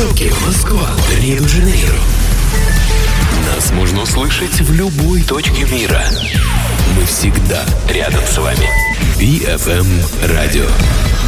Токио, Москва, Рио-де-Жанейро. Нас можно услышать в любой точке мира. Мы всегда рядом с вами. BFM радио.